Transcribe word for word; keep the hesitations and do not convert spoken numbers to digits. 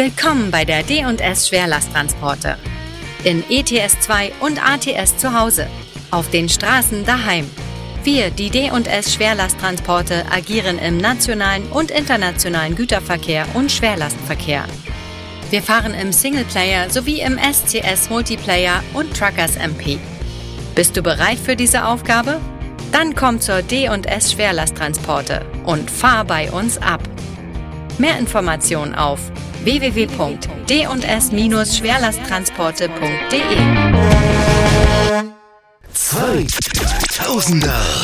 Willkommen bei der D und S Schwerlasttransporte. In E T S zwei und A T S zu Hause. Auf den Straßen daheim. Wir, die D und S Schwerlasttransporte, agieren im nationalen und internationalen Güterverkehr und Schwerlastverkehr. Wir fahren im Singleplayer sowie im S C S Multiplayer und Truckers M P. Bist du bereit für diese Aufgabe? Dann komm zur D und S Schwerlasttransporte und fahr bei uns ab. Mehr Informationen auf w w w punkt d und s Schwerlasttransporte punkt de. zweitausender